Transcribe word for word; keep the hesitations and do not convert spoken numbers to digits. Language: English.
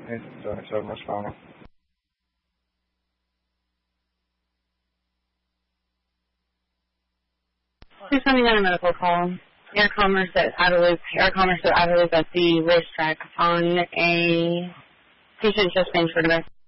eight seventy-seven, responding. Two seventy-nine, a medical call. Air Commerce at Adeluz, Air Commerce at Adeluz at the racetrack on a patient just been for domestic.